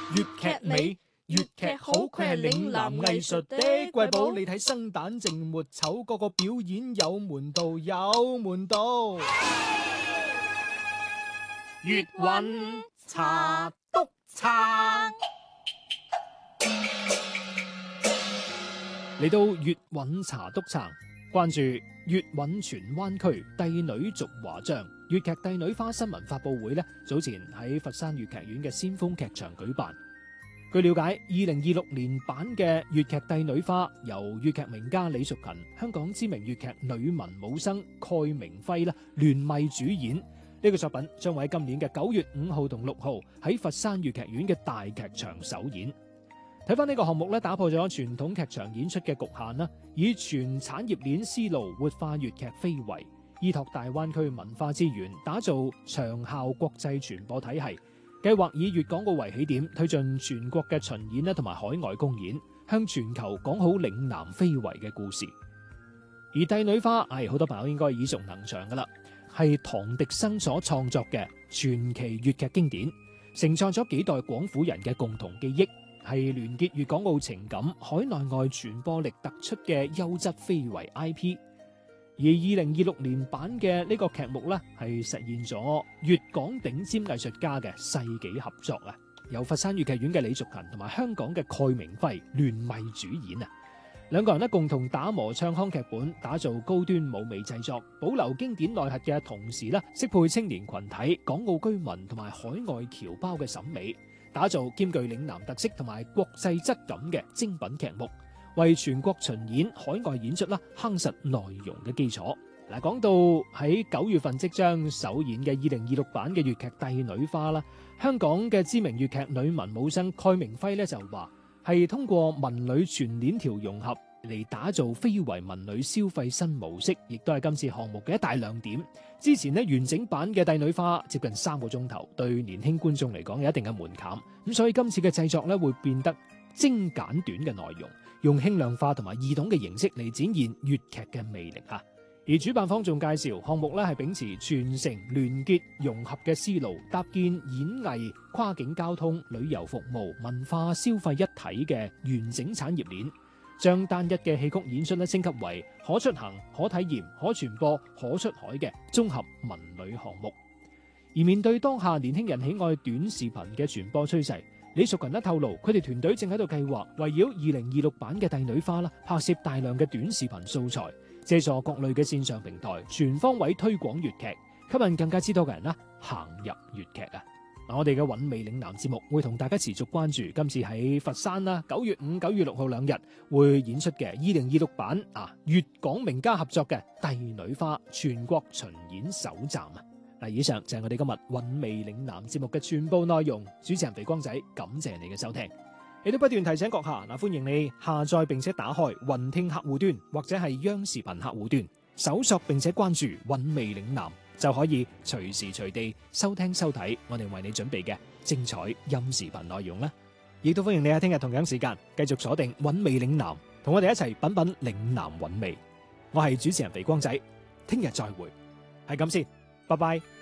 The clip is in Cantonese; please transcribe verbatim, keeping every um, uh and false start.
粵劇美，粵劇好，佢係嶺南藝術的瑰寶。你睇生旦淨末丑，個個表演有門道，有門道。粵韻茶督撐，嚟到粵韻茶督撐，關注粵韻荃灣區帝女續華章粵劇帝女花新聞發佈會呢，早前喺佛山粵劇院嘅先鋒劇場舉辦。據了解，二零二六年版嘅粵劇帝女花由粵劇名家李淑勤、香港知名粵劇女文武生蓋明輝啦聯袂主演。呢個作品將會喺今年嘅九月五號同六號喺佛山粵劇院嘅大劇場首演。睇翻呢個項目咧，打破咗傳統劇場演出嘅局限啦，以全產業鏈思路活化粵劇非遺，依託大灣區文化資源，打造長效國際傳播體系。計劃以粵港澳為起點，推進全國嘅巡演啦，同埋海外公演，向全球講好嶺南非遺嘅故事。而帝女花，唉、哎，好多朋友應該耳熟能詳噶啦，係唐滌生所創作嘅傳奇粵劇經典，承載咗幾代廣府人嘅共同記憶，係聯結粵港澳情感、海內外傳播力突出嘅優質非遺 I P。而二零二六年版嘅呢個劇目呢，係實現咗粵港頂尖藝術家嘅世紀合作啊！由佛山粵劇院嘅李淑勤同埋香港嘅蓋明輝聯袂主演啊！兩個人呢共同打磨唱腔劇本，打造高端舞美製作，保留經典內核嘅同時呢，適配青年群體、港澳居民同埋海外僑胞嘅審美，打造兼具嶺南特色同埋國際質感嘅精品劇目，為全國巡演、海外演出啦夯實內容嘅基礎。嗱，講到喺九月份即將首演嘅二零二六版嘅粵劇帝女花啦，香港嘅知名粵劇女文武生蓋明輝咧就話係通過文女全鏈條融合嚟打造非遺文女消費新模式，亦都係今次項目嘅一大亮點。之前呢，完整版嘅帝女花接近三個鐘頭，對年輕觀眾嚟講有一定嘅門檻，咁所以今次嘅製作咧會變得精簡短嘅內容，用輕量化同埋易懂嘅形式嚟展現粵劇嘅魅力啊！而主辦方仲介紹項目咧係秉持傳承、聯結、融合嘅思路，搭建演藝、跨境交通、旅遊服務、文化消費一體嘅完整產業鏈，將單一嘅戲曲演出咧升級為可出行、可體驗、可傳播、可出海嘅綜合文旅項目。而面對當下年輕人喜愛短視頻嘅傳播趨勢，李淑勤咧透露，佢哋團隊正喺度計劃圍繞二零二六版嘅帝女花啦，拍攝大量嘅短視頻素材，借助各類嘅線上平台，全方位推廣粵劇，吸引更加之多嘅人啦行入粵劇啊！嗱，我哋嘅韻味嶺南節目會同大家持續關注今次喺佛山啦，九月五、九月六號兩日會演出嘅二零二六版啊粵港名家合作嘅帝女花全國巡演首站啊！嗱，以上就係我哋今日韻味嶺南節目嘅全部內容。主持人肥光仔，感謝你嘅收聽。亦都不斷提醒閣下，嗱，歡迎你下載並且打開雲聽客戶端或者係央視頻客戶端，搜索並且關注韻味嶺南，就可以隨時隨地收聽收睇我哋為你準備嘅精彩音視頻內容啦。亦都歡迎你喺聽日同樣時間繼續鎖定韻味嶺南，同我哋一齊品品嶺南韻味。我係主持人肥光仔，聽日再會，係咁先。拜拜。